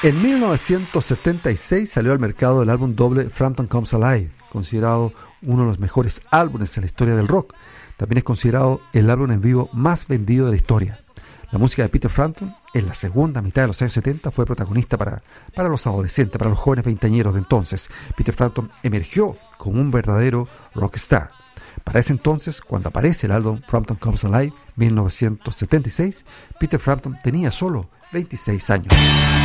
En 1976 salió al mercado el álbum doble Frampton Comes Alive, considerado uno de los mejores álbumes en la historia del rock. También es considerado el álbum en vivo más vendido de la historia. La música de Peter Frampton, en la segunda mitad de los años 70, fue protagonista para los adolescentes, para los jóvenes veinteañeros de entonces. Peter Frampton emergió como un verdadero rockstar. Para ese entonces, cuando aparece el álbum Frampton Comes Alive, 1976, Peter Frampton tenía solo 26 años.